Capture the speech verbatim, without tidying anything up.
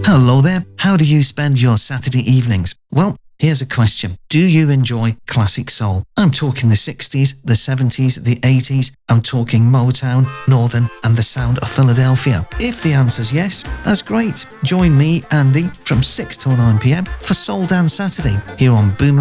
Hello there. How do you spend your Saturday evenings? Well, here's a question. Do you enjoy classic soul? I'm talking the sixties, the seventies, the eighties. I'm talking Motown, Northern and the sound of Philadelphia. If the answer's yes, that's great. Join me, Andy, from six till nine p m for Soul Dance Saturday here on Boomer